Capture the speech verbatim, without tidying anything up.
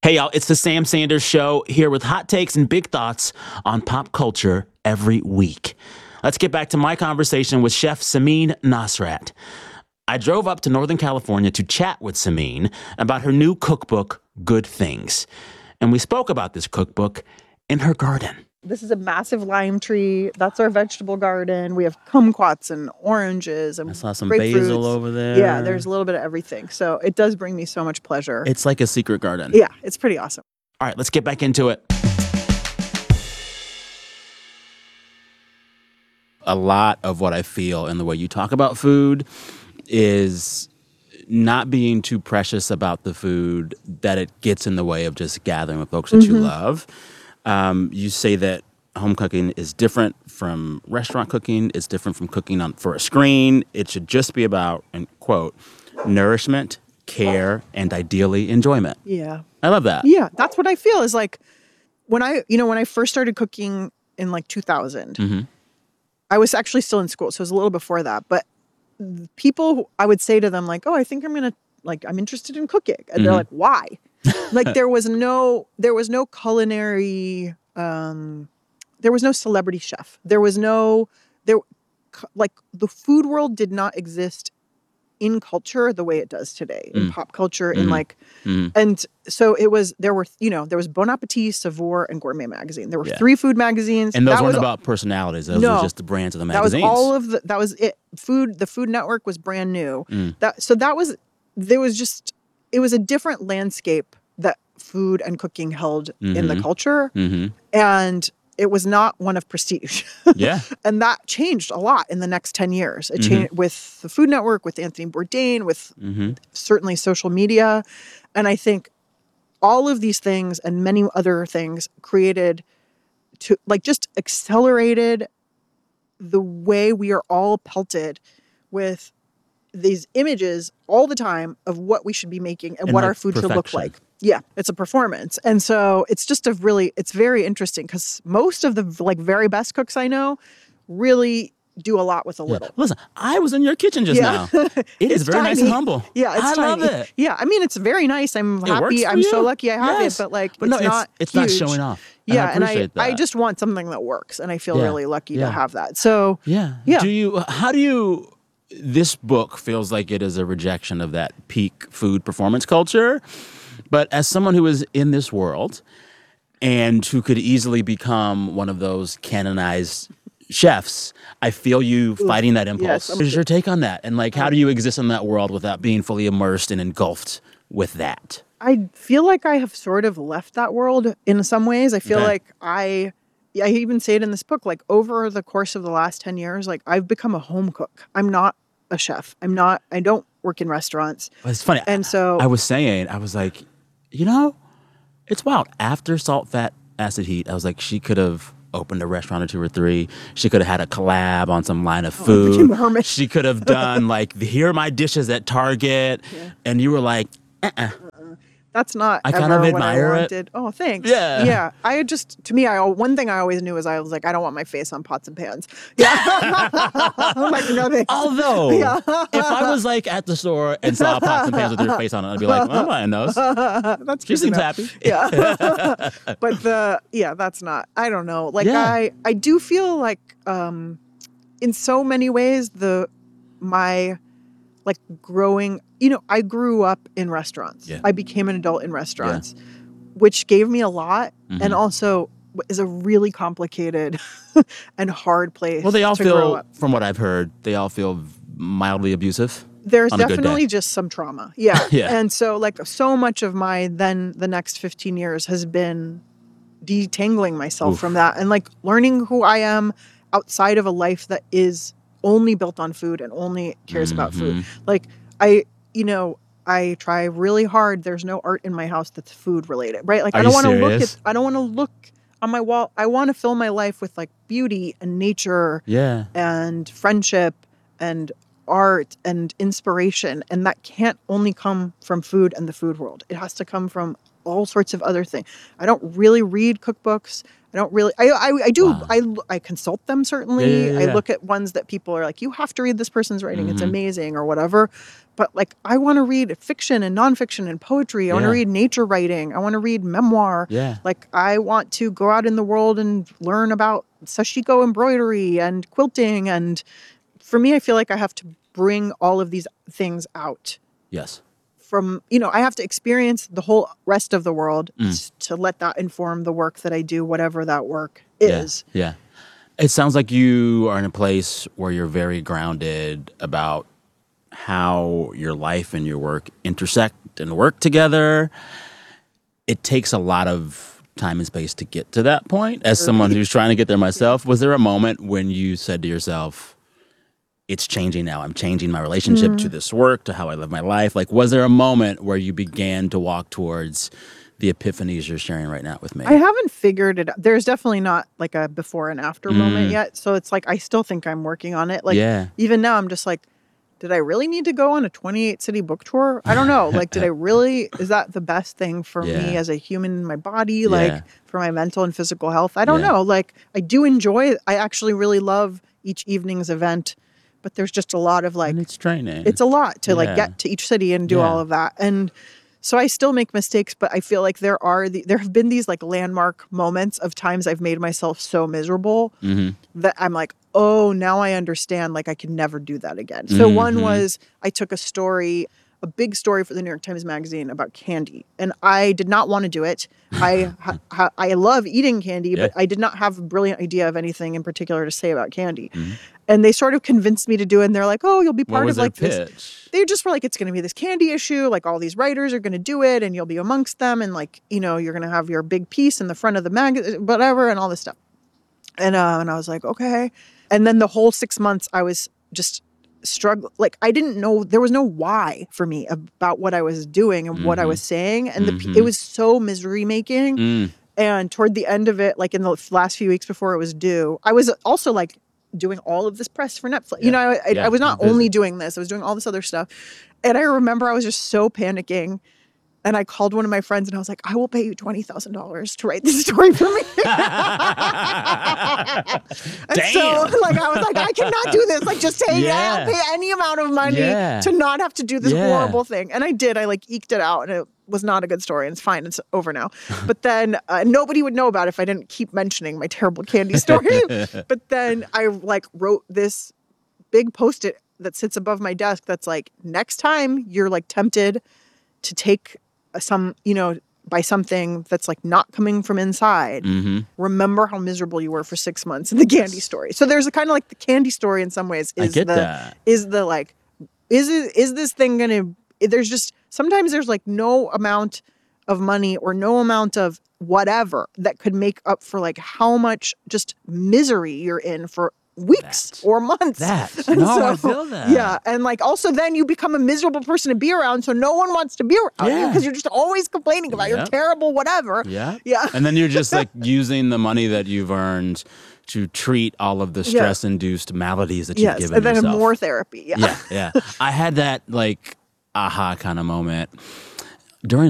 Hey, y'all, it's the Sam Sanders Show here with hot takes and big thoughts on pop culture every week. Let's get back to my conversation with Chef Samin Nosrat. I drove up to Northern California to chat with Samin about her new cookbook, Good Things. And we spoke about this cookbook in her garden. This is a massive lime tree. That's our vegetable garden. We have kumquats and oranges and I saw some grapefruits. basil over there. Yeah, there's a little bit of everything. So it does bring me so much pleasure. It's like a secret garden. Yeah, it's pretty awesome. All right, let's get back into it. A lot of what I feel in the way you talk about food is not being too precious about the food, that it gets in the way of just gathering with folks that mm-hmm. you love. Um, you say that home cooking is different from restaurant cooking. It's different from cooking on for a screen. It should just be about, and quote, nourishment, care, and ideally enjoyment. Yeah. I love that. Yeah, that's what I feel is like when I, you know, when I first started cooking in like two thousand, mm-hmm. I was actually still in school. So it was a little before that. But people, I would say to them like, oh, I think I'm going to, like, I'm interested in cooking. And mm-hmm. they're like, why? Like there was no, there was no culinary, um, there was no celebrity chef. There was no, there, like the food world did not exist in culture the way it does today, in mm. pop culture, mm-hmm. in like, mm-hmm. and so it was, there were, you know, there was Bon Appetit, Savoir, and Gourmet Magazine. There were yeah. three food magazines. And those that weren't was, about personalities. Those no, were just the brands of the magazines. That was all of the, that was it. Food, the Food Network was brand new. Mm. That, so that was, there was just, it was a different landscape that food and cooking held mm-hmm. in the culture. Mm-hmm. And it was not one of prestige. Yeah. And that changed a lot in the next ten years. It mm-hmm. changed with the Food Network, with Anthony Bourdain, with mm-hmm. certainly social media. And I think all of these things and many other things created to like just accelerated the way we are all pelted with these images all the time of what we should be making and, and what like our food perfection. Should look like. Yeah, it's a performance. And so it's just a really, it's very interesting because most of the like very best cooks I know really do a lot with a yeah. little. Listen, I was in your kitchen just yeah. now. It is very tiny. Nice and humble. Yeah, it's I tiny. love it. Yeah, I mean, it's very nice. I'm it happy. I'm you. so lucky I have yes. it, but like, but it's no, not It's, it's huge. not showing off. Yeah, and I, and I, that. I just want something that works, and I feel yeah. really lucky yeah. to have that. So, yeah. yeah. Do you, how do you, this book feels like it is a rejection of that peak food performance culture. But as someone who is in this world and who could easily become one of those canonized chefs, I feel you fighting that impulse. Yes, what is your take on that? And like, how do you exist in that world without being fully immersed and engulfed with that? I feel like I have sort of left that world in some ways. I feel okay. like I, I even say it in this book, like over the course of the last ten years, like I've become a home cook. I'm not a chef. I'm not, I don't work in restaurants. Well, it's funny. And so I was saying, I was like, you know, it's wild. After Salt, Fat, Acid, Heat, I was like, she could have opened a restaurant or two or three. She could have had a collab on some line of food. Oh, she could have done like, here are my dishes at Target. Yeah. And you were like, uh-uh. uh-uh. That's not I kind ever of admire what I it. wanted. Oh, thanks. Yeah. Yeah. I just, to me, I one thing I always knew is I was like, I don't want my face on pots and pans. Yeah. I'm like, no thanks. Although, yeah. if I was like at the store and saw pots and pans with your face on it, I'd be like, well, I'm buying those. That's she seems happy. Yeah. But the, yeah, that's not, I don't know. Like yeah. I, I do feel like um, in so many ways, the, my, like growing, you know, I grew up in restaurants. Yeah. I became an adult in restaurants, yeah. which gave me a lot mm-hmm. and also is a really complicated and hard place. Well, they all to feel, grow up. From what I've heard, they all feel mildly abusive. There's definitely just some trauma. Yeah. yeah. And so like so much of my then the next fifteen years has been detangling myself Oof. From that and like learning who I am outside of a life that is only built on food and only cares mm-hmm. about food. Like I, you know, I try really hard. There's no art in my house that's food related, right? Like Are I don't want to look serious? at, I don't want to look on my wall. I want to fill my life with like beauty and nature yeah. and friendship and art and inspiration. And that can't only come from food and the food world. It has to come from all sorts of other things. I don't really read cookbooks. I don't really, I, I, I do, Wow. I, I consult them certainly. Yeah, yeah, yeah, I yeah. look at ones that people are like, you have to read this person's writing. It's Mhm. amazing or whatever. But like, I want to read fiction and nonfiction and poetry. I want to Yeah. read nature writing. I want to read memoir. Yeah. Like, I want to go out in the world and learn about sashiko embroidery and quilting. And for me, I feel like I have to bring all of these things out Yes. from, you know, I have to experience the whole rest of the world Mm. s- to let that inform the work that I do, whatever that work Yeah. is. Yeah. It sounds like you are in a place where you're very grounded about how your life and your work intersect and work together. It takes a lot of time and space to get to that point. As someone who's trying to get there myself, was there a moment when you said to yourself, it's changing now. I'm changing my relationship to this work, to how I live my life. Like, was there a moment where you began to walk towards the epiphanies you're sharing right now with me? I haven't figured it out. There's definitely not like a before and after moment Mm. yet. So it's like, I still think I'm working on it. Like, Yeah. even now, I'm just like, did I really need to go on a twenty-eight city book tour? I don't know. Like, did I really, is that the best thing for me Yeah. as a human in my body? Yeah. Like, for my mental and physical health? I don't Yeah. know. Like, I do enjoy, I actually really love each evening's event, but there's just a lot of like, And it's training. it's a lot to like Yeah. get to each city and do Yeah. all of that. And so I still make mistakes, but I feel like there are the, there have been these like landmark moments of times I've made myself so miserable Mhm. that I'm like, oh, now I understand. Like, I can never do that again. So one Mhm. was, I took a story, a big story for the New York Times Magazine about candy, and I did not want to do it. I ha, ha, I love eating candy, Yeah. but I did not have a brilliant idea of anything in particular to say about candy. Mhm. And they sort of convinced me to do it. And they're like, oh, you'll be What part was of like their this. pitch? They just were like, it's going to be this candy issue. Like, all these writers are going to do it, and you'll be amongst them. And like, you know, you're going to have your big piece in the front of the mag, whatever, and all this stuff. And uh, and I was like, okay. And then the whole six months, I was just struggling. Like, I didn't know, there was no why for me about what I was doing and what I Mhm. was saying. And the, Mhm. it was so misery making. Mm. And toward the end of it, like in the last few weeks before it was due, I was also like doing all of this press for Netflix. Yeah. You know, I, I, Yeah. I was not You're busy. only doing this, I was doing all this other stuff. And I remember I was just so panicking. And I called one of my friends and I was like, I will pay you twenty thousand dollars to write this story for me. And so, Damn. like, I was like, I cannot do this. Like, just say, yeah, Yeah. I'll pay any amount of money Yeah. to not have to do this Yeah. horrible thing. And I did. I, like, eked it out, and it was not a good story. And it's fine. It's over now. But then uh, nobody would know about it if I didn't keep mentioning my terrible candy story. But then I, like, wrote this big Post-it that sits above my desk that's like, next time you're, like, tempted to take some, you know, by something that's like not coming from inside, Mhm. remember how miserable you were for six months in the candy story. So there's a kind of like the candy story in some ways I is get the that. is the like is it is this thing gonna there's just sometimes there's like no amount of money or no amount of whatever that could make up for like how much just misery you're in for weeks That. or months. That. And No, I feel that. Yeah. And like also then you become a miserable person to be around. So no one wants to be around you Yeah. because you're just always complaining about your Yep. terrible whatever. Yeah. Yeah. And then you're just like using the money that you've earned to treat all of the Yeah. stress-induced maladies that you've Yes. given And then yourself. more therapy. Yeah. Yeah, yeah. I had that like aha kind of moment during